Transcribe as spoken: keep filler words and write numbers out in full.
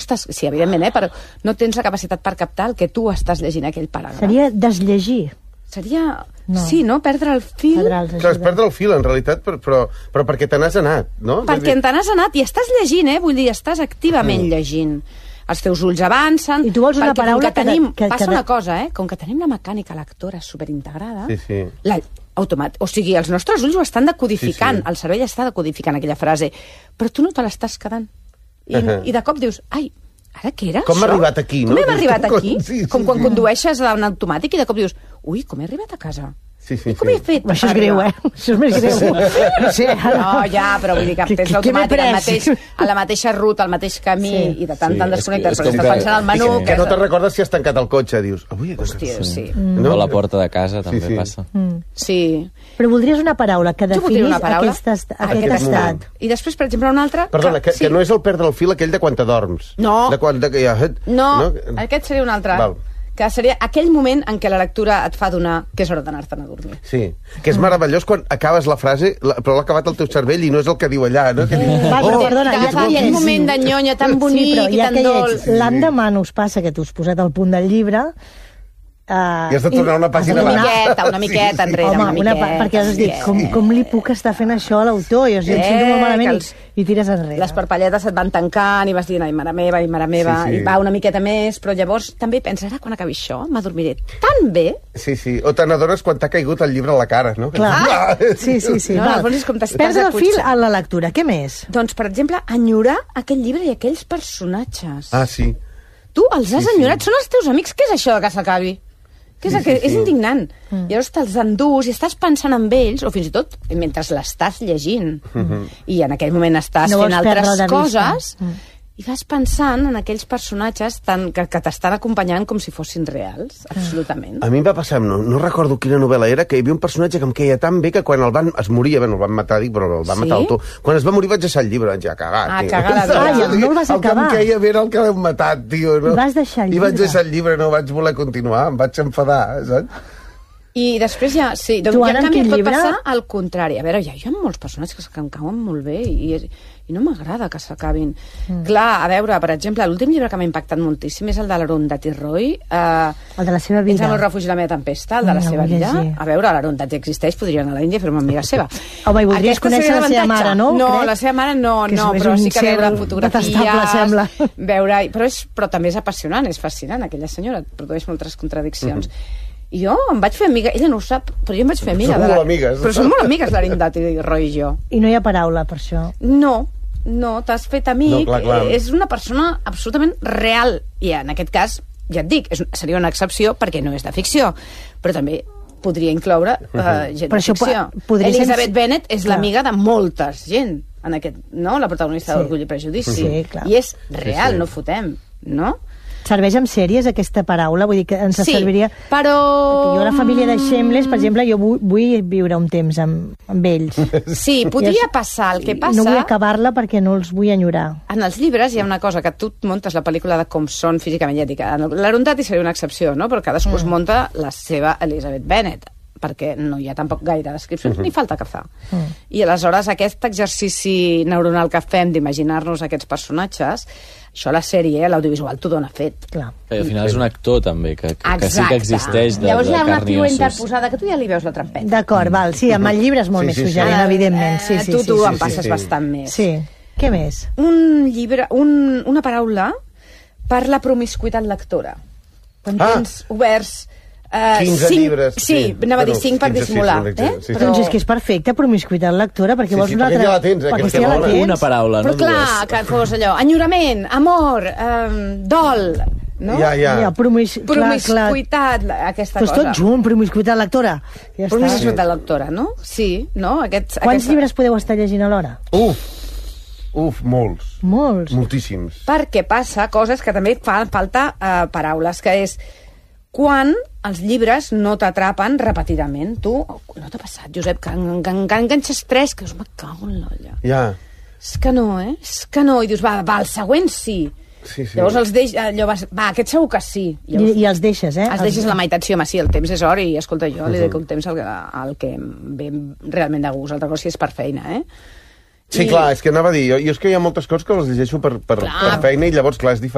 estàs... Sí, evidentment, eh? Però no tens la capacitat per captar el que tu estàs llegint aquell paràgraf. Seria desllegir. Seria... No. Sí, no? Perdre el fil... Clar, és perdre el fil, en realitat, però, però, però perquè te n'has anat, no? Perquè te n'has anat i estàs llegint, eh? Vull dir, estàs activament mm. llegint. Els teus ulls avancen... I tu vols una paraula que tenim... Que, que, passa que... una cosa, eh? Com que tenim la mecànica lectora superintegrada... Sí, sí. La, automat... O sigui, els nostres ulls ho estan decodificant, sí, sí. El cervell està decodificant aquella frase, però tu no te l'estàs quedant. I, uh -huh. I de cop dius, ai, ara què era com això? Com m'ha arribat aquí, no? Com hem arribat aquí? Sí, sí, com quan sí. condueixes en automàtic i de cop dius, ui, com he arribat a casa? Sí, sí, I com sí. he fet? Això és greu, eh? Això és més greu. No sé, ara... No, ja, però vull dir que tens l'automàtic al mateix, a la mateixa ruta, al mateix camí, sí. I de tant tant desconnectes, però estàs pensant al menú... Que, que no te'n recordes si has tancat el cotxe, dius... Avui Hòstia, sí. Mm. O la porta de casa també sí, sí. passa. Mm. Sí. Però voldries una paraula que definís aquest, est aquest, aquest estat. I després, per exemple, una altra... Perdona, que, sí. que no és el perdre el fil aquell de quan t'adorms. No. De quan, de, ja, no, no, aquest seria un altre. Val. Que seria aquell moment en què la lectura et fa donar que és hora d'anar-te'n a dormir. Sí, que és meravellós quan acabes la frase, però l'ha acabat el teu cervell i no és el que diu allà, no? Que diu, Va, però, oh, perdona, ja fa aquell moment de nyonya tan bonic sí, però i tan dolç. L'endemà no us passa que tu has posat el punt del llibre... Uh, I has de tornar una pàgina una abans. miqueta, una miqueta sí, enrere, home, una miqueta. Una, perquè has dit, com, com li puc estar fent això a l'autor? Jo, jo eh, em sento molt malament els, i, i tires enrere. Les parpalletes et van tancant i vas dient, ai, mare meva, ai, mare meva, sí, sí. I va una miqueta més, però llavors també penses, ara quan acabi això m'adormiré tan bé. Sí, sí, o te n'adones quan t'ha caigut el llibre a la cara, no? Clar, ah, sí, sí, sí. No, va. No, és com perdre el fil a la lectura, què més? Doncs, per exemple, enyorar aquell llibre i aquells personatges. Ah, sí. Tu els has sí, enyorat, sí. Són els teus amics, què és això de que s'acabi? Que és, sí, sí, és indignant. Mm. Llavors te'ls endús i estàs pensant en ells, o fins i tot mentre l'estàs llegint, mm-hmm. I en aquell moment estàs no fent altres coses, mm. I vas pensant en aquells personatges tan, que, que t'estan acompanyant com si fossin reals, absolutament. A mi em va passar, no, no recordo quina novel·la era, que hi havia un personatge que em queia tan bé que quan el van, es moria, bueno, el van matar, dic, però el van sí? matar autor. Quan es va morir vaig deixar el llibre, vaig ja cagar, ah, tio. cagar la vida. Ah, ja, no el vas acabar. El que em queia bé era el que l'heu matat, tio. No? I vas deixar el llibre. I vaig deixar el llibre, no vaig voler continuar, em vaig enfadar, saps? I després ja, sí, doncs tu ja en canvi pot llibre... passar al contrari. A veure, ja hi ha molts personatges que em cauen molt bé i, i no m'agrada que s'acabin. Mm. Clar, a veure, per exemple, l'últim llibre que m'ha impactat moltíssim és el de l'Arundhati Roy. Eh, el de la seva vida. És el meu refugi i la meva tempesta, el de la no, seva vida. Sí. A veure, l'Arundhati existeix, podria anar a l'Índia i fer-me amiga seva. Home, i voldries Aquesta conèixer la seva mare, no? No, Crec? la seva mare no, que no, però sí que veure fotografies, sembla. veure... Però, és, però també és apassionant, és fascinant, aquella senyora, produeix moltes contradiccions. Mm-hmm. I jo em vaig fer amiga, ella no ho sap, però jo em vaig fer amiga. Som molt la... amigues. Però som molt amigues, l'Arundhati Roy i jo. I no hi ha paraula per això? No, no, t'has fet amic, no, clar, clar. És una persona absolutament real, i en aquest cas, ja et dic, és, seria una excepció perquè no és de ficció, però també podria incloure uh, gent per de ficció. Elizabeth ser... Bennett és l'amiga de molta gent, en aquest, no? La protagonista sí. d'Orgull i Prejudici. Sí, clar. I és real, sí, sí. No fotem, no? Serveix amb sèries aquesta paraula? Vull dir que ens sí, serviria... però... Perquè jo, la família de Shameless, per exemple, jo vull, vull viure un temps amb, amb ells. Sí, podria passar. El que passa... No vull acabar-la perquè no els vull enyorar. En els llibres hi ha una cosa, que tu muntes la pel·lícula de com són físicament i ètica. L'Arundhati seria una excepció, no? Però cadascú mm. es munta la seva Elizabeth Bennet, perquè no hi ha tampoc gaire descripcions, uh-huh. ni falta que fa. Uh-huh. I aleshores aquest exercici neuronal que fem d'imaginar-nos aquests personatges, això la sèrie, l'audiovisual, t'ho dona fet. Clar. I al final és un actor també, que, que sí que existeix de, Llavors de hi ha una carn i actriu ossos. interposada que tu ja li veus la trampeta. D'acord, val, sí, amb el llibre és molt sí, més sí, suggerent, sí. evidentment. Sí, Eh, sí, tu sí, tu sí, en sí, passes sí. bastant més. Sí. Què més? Un llibre, un, una paraula per la promiscuitat lectora. Quan Ah. tens oberts Uh, quinze cinc, llibres. Sí, sí. anava a dir cinc per dissimular. Sí, eh? sí, sí. Però... Doncs és que és perfecte, promiscuitat lectora, perquè sí, vols sí, una altra... ja la tens, eh, perquè aquesta ja la bona. tens. Una paraula, però no clar, dues. que fos allò, enyorament, amor, um, dol, no? Ja, ja. ja promis... Promiscuitat, clar, aquesta pues cosa. Tot junt, promiscuitat lectora. Ja promiscuitat sí. lectora, no? Sí, no? Aquests, Quants aquesta... llibres podeu estar llegint alhora? Uf, uf, molts. Molts. Moltíssims. Perquè passa coses que també fan falta uh, paraules, que és quan els llibres no t'atrapen repetidament. Tu, no t'ha passat, Josep, que, que, que enganxes tres, que us me cago en l'olla. Ja. És que no, eh? És que no. I dius, va, va, el següent sí. Sí, sí. Llavors els deix... Allò vas... Va, aquest segur que sí. Llavors, I, I els deixes, eh? els deixes a la meitat, sí, home, sí, el temps és or i, escolta, jo li dic un temps al, al que em ve realment de gust. Altra cosa si és per feina, eh? Sí, I... clar, és que anava a dir, jo, jo és que hi ha moltes coses que les llegeixo per, per, per feina i llavors, clar, és diferent.